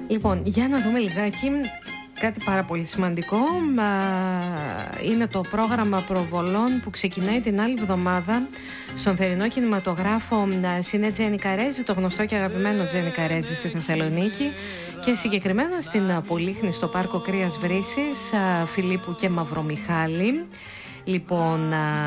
Λοιπόν, για να δούμε λιγάκι κάτι πάρα πολύ σημαντικό. Είναι το πρόγραμμα προβολών που ξεκινάει την άλλη εβδομάδα στον θερινό κινηματογράφο Σινέ Τζένι Καρέζη, το γνωστό και αγαπημένο Τζένι Καρέζη στη Θεσσαλονίκη, και συγκεκριμένα στην Πολύχνη, στο Πάρκο Κρίας Βρύσης, Φιλίππου και Μαυρομιχάλη. Λοιπόν,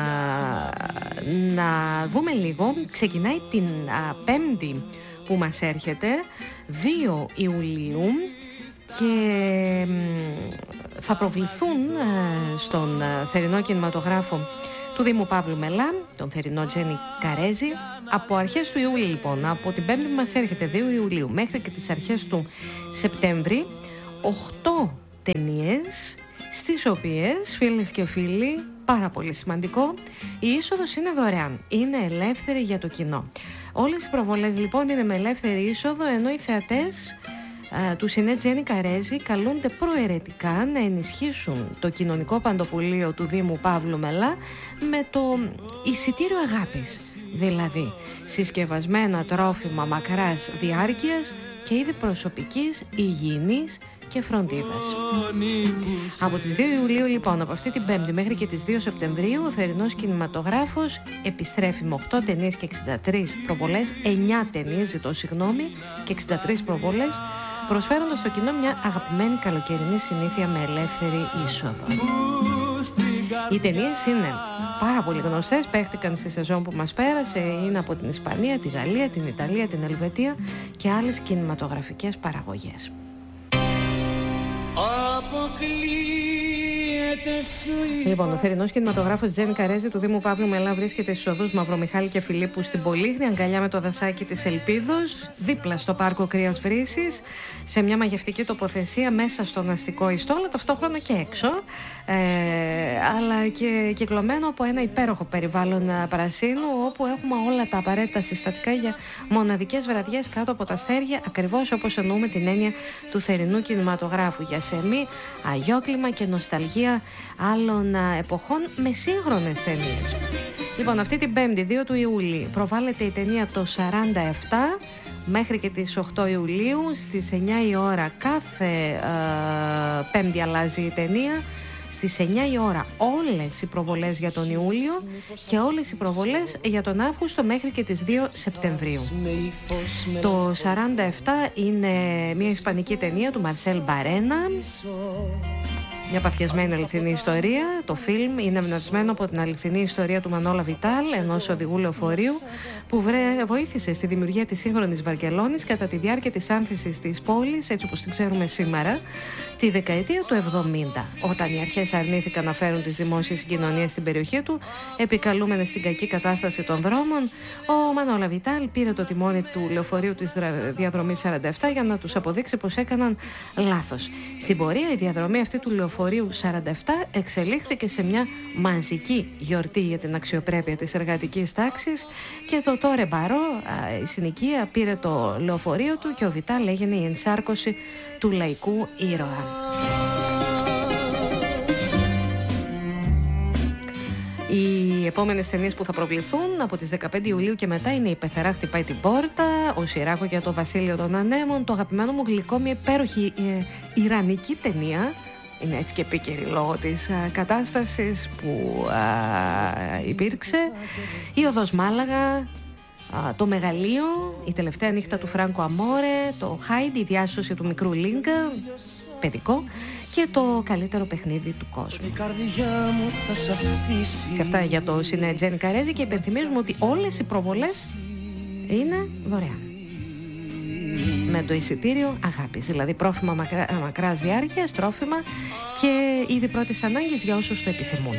να δούμε λίγο. Ξεκινάει την Πέμπτη που μας έρχεται, 2 Ιουλίου, και θα προβληθούν στον θερινό κινηματογράφο του Δήμου Παύλου Μελά, τον θερινό Τζένι Καρέζη, από αρχές του Ιούλη. Λοιπόν, από την Πέμπτη που μας έρχεται, 2 Ιουλίου, μέχρι και τις αρχές του Σεπτέμβρη, 8 ταινίες, στις οποίες, φίλες και φίλοι, πάρα πολύ σημαντικό, η είσοδος είναι δωρεάν, είναι ελεύθερη για το κοινό. Όλες οι προβολές λοιπόν είναι με ελεύθερη είσοδο, ενώ οι θεατές του Σινέ Τζένι Καρέζη καλούνται προαιρετικά να ενισχύσουν το κοινωνικό παντοπολείο του Δήμου Παύλου Μελά με το εισιτήριο αγάπης, δηλαδή συσκευασμένα τρόφιμα μακράς διάρκειας και είδη προσωπικής υγιεινής και φροντίδας. Από τις 2 Ιουλίου λοιπόν, από αυτή την Πέμπτη μέχρι και τις 2 Σεπτεμβρίου, ο θερινός κινηματογράφος επιστρέφει με 8 ταινίες και 63 προβολές, 9 ταινίες και 63 προβολές, προσφέροντας στο κοινό μια αγαπημένη καλοκαιρινή συνήθεια με ελεύθερη είσοδο. Οι ταινίες είναι πάρα πολύ γνωστές, παίχτηκαν στη σεζόν που μας πέρασε, είναι από την Ισπανία, τη Γαλλία, την Ιταλία, την Ελβετία και άλλες κινηματογραφικές παραγωγές. Λοιπόν, ο θερινός κινηματογράφος Τζένι Καρέζη του Δήμου Παύλου Μελά βρίσκεται στους οδούς Μαυρομιχάλη και Φιλίππου στην Πολύχνη, αγκαλιά με το δασάκι της Ελπίδος, δίπλα στο Πάρκο Κρίας Βρύσης, σε μια μαγευτική τοποθεσία μέσα στον αστικό ιστό, αλλά ταυτόχρονα και έξω, αλλά και κυκλωμένο από ένα υπέροχο περιβάλλον πρασίνου, όπου έχουμε όλα τα απαραίτητα συστατικά για μοναδικές βραδιές κάτω από τα αστέρια, ακριβώς όπως εννοούμε την έννοια του θερινού κινηματογράφου, για σεμί, αγιόκλιμα και νοσταλγία άλλων εποχών με σύγχρονες ταινίες. Λοιπόν, αυτή την Πέμπτη, 2 του Ιούλη, προβάλλεται η ταινία το 47 μέχρι και τις 8 Ιουλίου. Στις 9 η ώρα κάθε Πέμπτη αλλάζει η ταινία. Στις 9 η ώρα όλες οι προβολές για τον Ιούλιο και όλες οι προβολές για τον Αύγουστο μέχρι και τις 2 Σεπτεμβρίου. Το 47 είναι μια ισπανική ταινία του Μαρσέλ Μπαρένα, μια παθιασμένη αληθινή ιστορία. Το φιλμ είναι εμπνευσμένο από την αληθινή ιστορία του Μανόλα Βιτάλ, ενός οδηγού λεωφορείου που βοήθησε στη δημιουργία της σύγχρονης Βαρκελόνης κατά τη διάρκεια της άνθησης της πόλης, έτσι όπως την ξέρουμε σήμερα, τη δεκαετία του 70, όταν οι αρχές αρνήθηκαν να φέρουν τις δημόσιες συγκοινωνίες στην περιοχή του, επικαλούμενες την κακή κατάσταση των δρόμων. Ο Μανόλα Βιτάλ πήρε το τιμόνι του λεωφορείου της διαδρομής 47 για να τους αποδείξει πως έκαναν λάθος. Στην πορεία, η διαδρομή αυτή του λεωφορείου 47 εξελίχθηκε σε μια μαζική γιορτή για την αξιοπρέπεια της εργατικής τάξης, και το Τόρε Μπαρό, η συνοικία, πήρε το λεωφορείο του και ο Βιτάλ έγινε η ενσάρκωση του λαϊκού ήρωα. Οι επόμενες ταινίες που θα προβληθούν από τις 15 Ιουλίου και μετά είναι η Πεθερά χτυπάει την πόρτα, ο Σιράκο για το Βασίλειο των Ανέμων, το αγαπημένο μου γλυκό, μια υπέροχη ιρανική ταινία. Είναι έτσι και επίκαιρη λόγω της κατάστασης που υπήρξε. Η Οδός Μάλαγα, το Μεγαλείο, η τελευταία νύχτα του Φράνκο Αμόρε, το Χάιντι, η διάσωση του μικρού Λίγκα, παιδικό, και το καλύτερο παιχνίδι του κόσμου. Σε αυτά για το Σινέ Τζένι Καρέζη, και υπενθυμίζουμε ότι όλες οι προβολές είναι δωρεάν, με το εισιτήριο αγάπης, δηλαδή πρόφημα μακράς διάρκειας, τρόφιμα και είδη πρώτης ανάγκης για όσους το επιθυμούν.